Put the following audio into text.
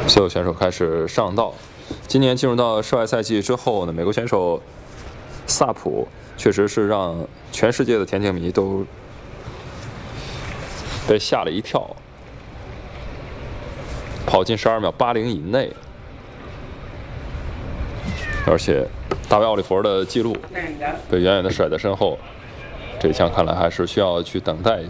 所有选手开始上道。今年进入到室外赛季之后呢，美国选手萨普确实是让全世界的田径迷都被吓了一跳，跑进12秒80以内，而且大卫奥利弗的记录被远远的甩在身后。这一枪看来还是需要去等待一下。